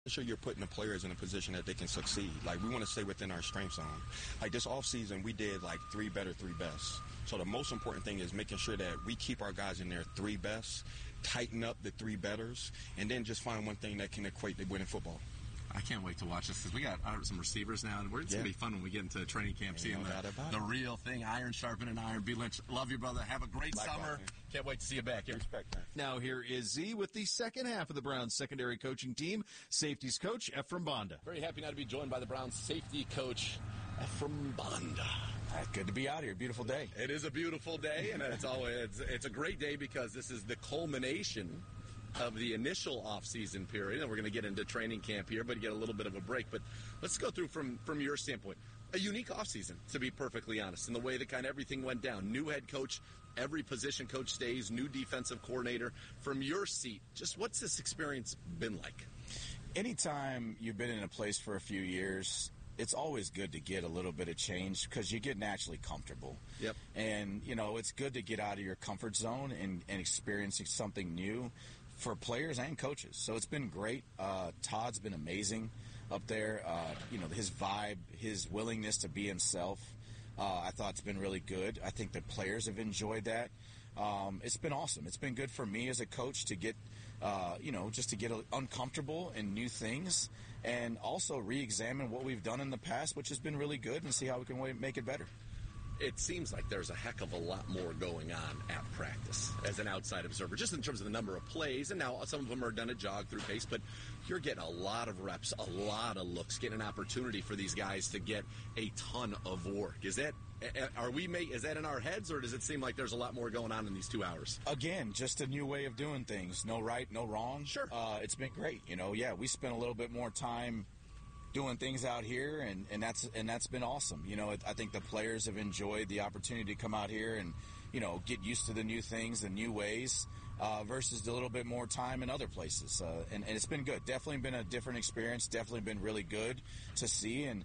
sure you're putting the players in a position that they can succeed. Like, we want to stay within our strength zone. Like, this offseason, we did, like, 3 better, 3 best. So the most important thing is making sure that we keep our guys in their 3 best, tighten up the 3 betters, and then just find one thing that can equate to winning football. I can't wait to watch this because we got some receivers now, and it's going to be fun when we get into training camp, seeing the real thing, iron sharpening iron. B. Lynch, love you, brother. Have a great summer. Man. Can't wait to see you back here. Respect, man. Now here is Z with the second half of the Browns secondary coaching team, safeties coach Ephraim Banda. Very happy now to be joined by the Browns safety coach Ephraim Banda. Good to be out here. Beautiful day. It is a beautiful day, and it's a great day because this is the culmination of the initial off-season period, and we're going to get into training camp here, but get a little bit of a break. But let's go through from your standpoint. A unique off-season, to be perfectly honest, in the way that kind of everything went down. New head coach, every position coach stays, new defensive coordinator. From your seat, just what's this experience been like? Anytime you've been in a place for a few years, it's always good to get a little bit of change because you get naturally comfortable. Yep. And, it's good to get out of your comfort zone and experiencing something new for players and coaches. So it's been great. Todd's been amazing up there. His vibe, his willingness to be himself, I thought it's been really good. I think the players have enjoyed that. It's been awesome. It's been good for me as a coach to get, just to get uncomfortable in new things and also re-examine what we've done in the past, which has been really good, and see how we can make it better. It seems like there's a heck of a lot more going on at practice as an outside observer, just in terms of the number of plays. And now some of them are done at jog through pace, but you're getting a lot of reps, a lot of looks, getting an opportunity for these guys to get a ton of work. Is that in our heads, or does it seem like there's a lot more going on in these 2 hours? Again, just a new way of doing things. No right, no wrong. Sure. It's been great. We spent a little bit more time doing things out here, and that's been awesome. I think the players have enjoyed the opportunity to come out here and get used to the new things, the new ways, versus a little bit more time in other places. And it's been good. Definitely been a different experience. Definitely been really good to see and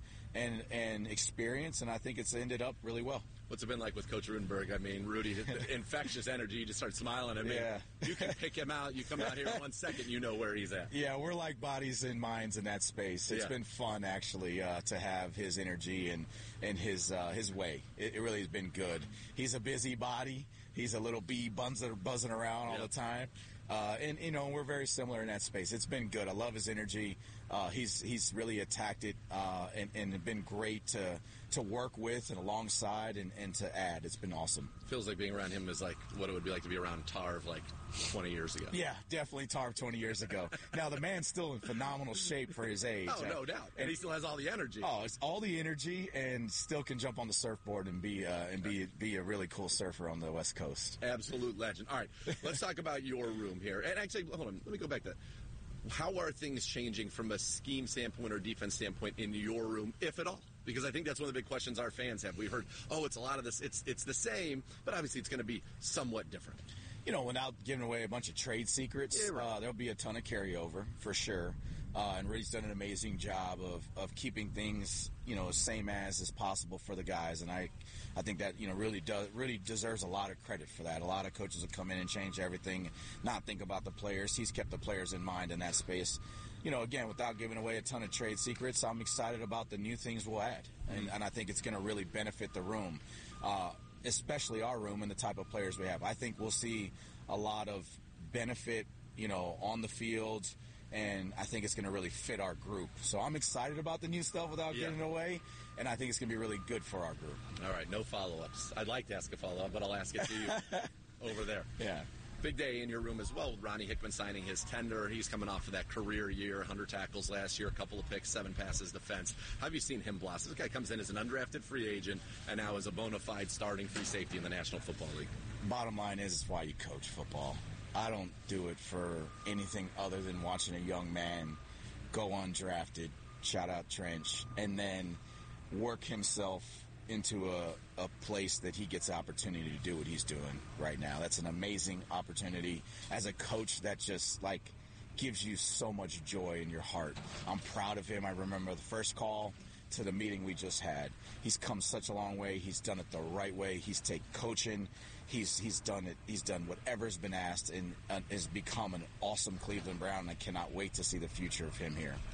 experience, and I think it's ended up really well. What's it been like with Coach Rudenberg? I mean, Rudy, the infectious energy. You just start smiling. I mean, yeah. You can pick him out. You come out here in 1 second, you know where he's at. Yeah, we're like bodies and minds in that space. It's been fun, actually, to have his energy and his way. It really has been good. He's a busy body. He's a little bee buzzing around all the time. And we're very similar in that space. It's been good. I love his energy. He's really attacked it and been great to work with and alongside and to add. It's been awesome. Feels like being around him is like what it would be like to be around Tarv like 20 years ago. Yeah, definitely Tarv 20 years ago. Now, the man's still in phenomenal shape for his age. Oh, no doubt. And he still has all the energy. Oh, it's all the energy, and still can jump on the surfboard and be a really cool surfer on the West Coast. Absolute legend. All right, let's talk about your room here. And actually, hold on, let me go back to that. How are things changing from a scheme standpoint or defense standpoint in your room, if at all? Because I think that's one of the big questions our fans have. We've heard, it's a lot of this. It's the same, but obviously it's going to be somewhat different. Without giving away a bunch of trade secrets, there'll be a ton of carryover for sure. And Rudy's done an amazing job of keeping things, same as possible for the guys. And I think that, really deserves a lot of credit for that. A lot of coaches will come in and change everything, not think about the players. He's kept the players in mind in that space. Again, without giving away a ton of trade secrets, I'm excited about the new things we'll add. And I think it's going to really benefit the room. Especially our room and the type of players we have. I think we'll see a lot of benefit, on the field, and I think it's going to really fit our group. So I'm excited about the new stuff without giving it away, and I think it's going to be really good for our group. All right, no follow-ups. I'd like to ask a follow-up, but I'll ask it to you over there. Yeah. Big day in your room as well. Ronnie Hickman signing his tender. He's coming off of that career year, 100 tackles last year, a couple of picks, 7 passes defense. How have you seen him blossom? This guy comes in as an undrafted free agent and now is a bona fide starting free safety in the National Football League. Bottom line is, it's why you coach football. I don't do it for anything other than watching a young man go undrafted, shout out Trench, and then work himself into a place that he gets the opportunity to do what he's doing right now. That's an amazing opportunity. As a coach, that just gives you so much joy in your heart. I'm proud of him. I remember the first call to the meeting we just had. He's come such a long way. He's done it the right way. He's taken coaching. He's done it. He's done whatever's been asked and has become an awesome Cleveland Brown. And I cannot wait to see the future of him here.